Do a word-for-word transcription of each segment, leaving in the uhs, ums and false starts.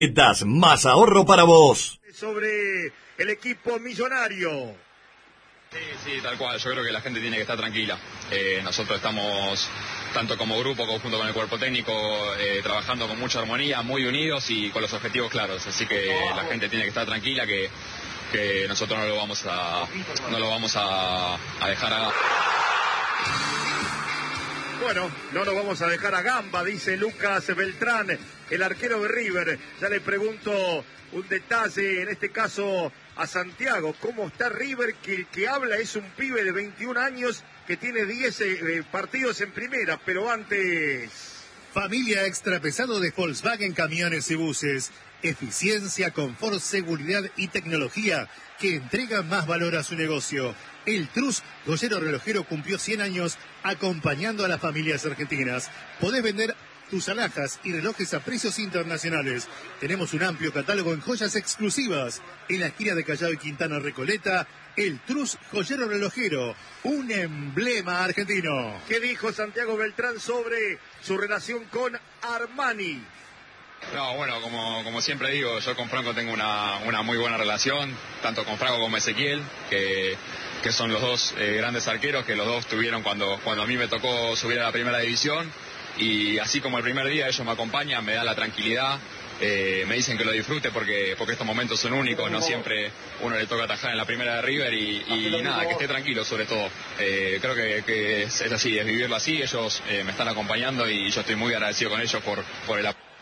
Más ahorro para vos. Sobre el equipo millonario. Sí, sí, tal cual. Yo creo que la gente tiene que estar tranquila. Eh, nosotros estamos, tanto como grupo, conjunto con el cuerpo técnico, eh, trabajando con mucha armonía, muy unidos y con los objetivos claros. Así que la gente tiene que estar tranquila, que, que nosotros no lo vamos a, no lo vamos a, a dejar a... Bueno, no nos vamos a dejar a gamba, dice Lucas Beltrán, el arquero de River. Ya le pregunto un detalle, en este caso a Santiago. ¿Cómo está River? Que el que habla es un pibe de veintiún años que tiene diez eh, partidos en primera, pero antes... Familia extra pesado de Volkswagen Camiones y Buses. Eficiencia, confort, seguridad y tecnología que entrega más valor a su negocio. El Trus Joyero Relojero cumplió cien años acompañando a las familias argentinas. Podés vender tus alhajas y relojes a precios internacionales. Tenemos un amplio catálogo en joyas exclusivas. En la esquina de Callao y Quintana Recoleta, el Trus Joyero Relojero, un emblema argentino. ¿Qué dijo Santiago Beltrán sobre su relación con Armani? No, bueno, como, como siempre digo, yo con Franco tengo una, una muy buena relación, tanto con Franco como Ezequiel, que, que son los dos eh, grandes arqueros que los dos tuvieron cuando, cuando a mí me tocó subir a la primera división. Y así como el primer día ellos me acompañan, me dan la tranquilidad, eh, me dicen que lo disfrute porque, porque estos momentos son únicos, no siempre uno le toca atajar en la primera de River y, y nada, que esté tranquilo sobre todo. Eh, creo que, que es, es así, es vivirlo así, ellos eh, me están acompañando y yo estoy muy agradecido con ellos por, por el apoyo.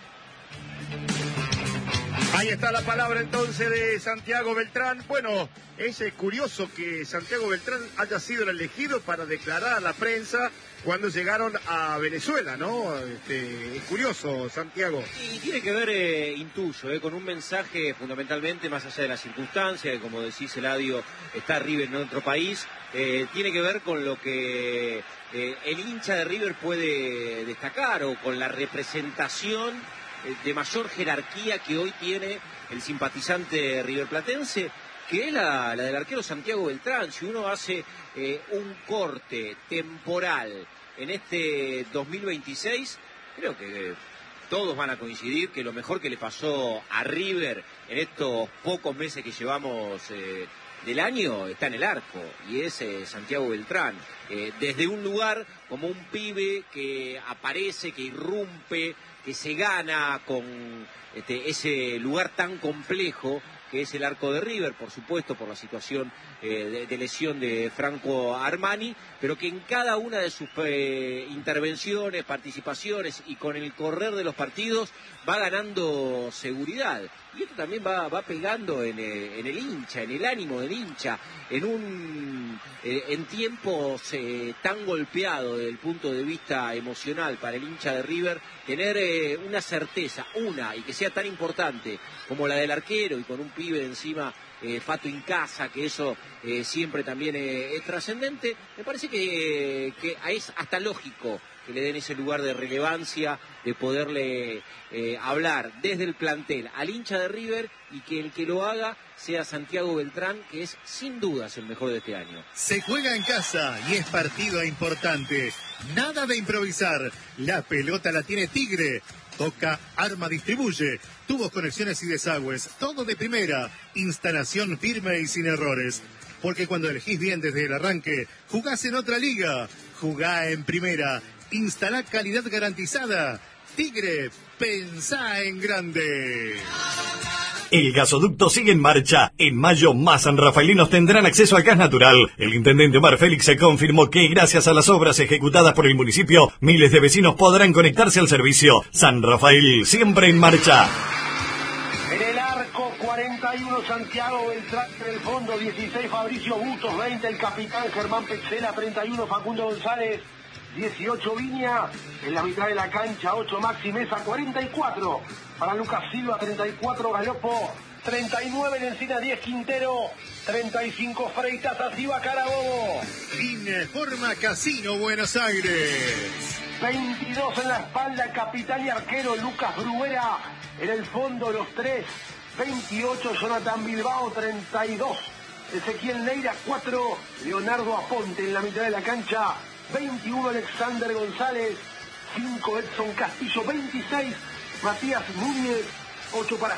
Ahí está la palabra entonces de Santiago Beltrán. Bueno, es curioso que Santiago Beltrán haya sido el elegido para declarar a la prensa cuando llegaron a Venezuela, ¿no? Este, es curioso, Santiago. Y tiene que ver, eh, intuyo, eh, con un mensaje fundamentalmente más allá de las circunstancias, que como decís, Eladio, está River en otro país, eh, tiene que ver con lo que eh, el hincha de River puede destacar o con la representación de mayor jerarquía que hoy tiene el simpatizante riverplatense, que es la, la del arquero Santiago Beltrán. Si uno hace eh, un corte temporal en este dos mil veintiséis, creo que todos van a coincidir que lo mejor que le pasó a River en estos pocos meses que llevamos eh, del año está en el arco, y es eh, Santiago Beltrán. Eh, desde un lugar como un pibe que aparece, que irrumpe, que se gana con este, ese lugar tan complejo que es el arco de River, por supuesto, por la situación eh, de, de lesión de Franco Armani, pero que en cada una de sus eh, intervenciones, participaciones y con el correr de los partidos va ganando seguridad. Y esto también va, va pegando en, eh, en el hincha, en el ánimo del hincha, en un eh, en tiempos eh, tan golpeados desde el punto de vista emocional para el hincha de River, tener eh, una certeza, una, y que sea tan importante como la del arquero y con un pibe de encima, eh, Fato en casa, que eso eh, siempre también eh, es trascendente. Me parece que, que es hasta lógico que le den ese lugar de relevancia, de poderle eh, hablar desde el plantel al hincha de River, y que el que lo haga sea Santiago Beltrán, que es sin dudas el mejor de este año. Se juega en casa y es partido importante. Nada de improvisar. La pelota la tiene Tigre. Toca, arma, distribuye. Tubos, conexiones y desagües. Todo de primera. Instalación firme y sin errores. Porque cuando elegís bien desde el arranque, jugás en otra liga. Jugá en primera. Instalá calidad garantizada. Tigre, pensá en grande. El gasoducto sigue en marcha. En mayo, más sanrafaelinos tendrán acceso al gas natural. El intendente Omar Félix se confirmó que, gracias a las obras ejecutadas por el municipio, miles de vecinos podrán conectarse al servicio. San Rafael, siempre en marcha. En el arco, cuarenta y uno Santiago Beltrán, en el fondo dieciséis Fabricio Bustos, veinte el capitán Germán Petzela, treinta y uno Facundo González, dieciocho Viña, en la mitad de la cancha ocho Maxi Mesa, cuarenta y cuatro para Lucas Silva, treinta y cuatro Galopo, treinta y nueve en Encina, diez Quintero, treinta y cinco Freitas, Asiva Carabobo. Informa Casino Buenos Aires. veintidós en la espalda, capitán y arquero Lucas Bruera, en el fondo los tres, veintiocho Jonathan Bilbao, treinta y dos Ezequiel Neira, cuatro Leonardo Aponte en la mitad de la cancha, veintiuno Alexander González, cinco Edson Castillo, veintiséis Matías Núñez, ocho para